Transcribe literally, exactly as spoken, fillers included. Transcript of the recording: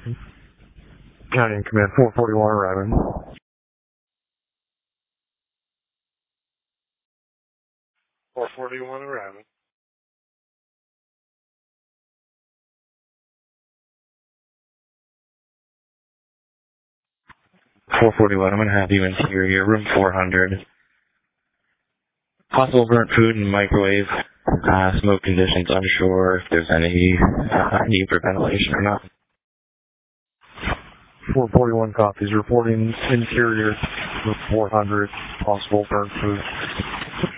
County and Command four forty-one arriving. four forty-one arriving. four forty-one, I'm going to have you interior, room four hundred. Possible burnt food in microwave. Uh, smoke conditions, unsure if there's any uh, need for ventilation or not. four forty-one copies, reporting interior, room four hundred, possible burnt food.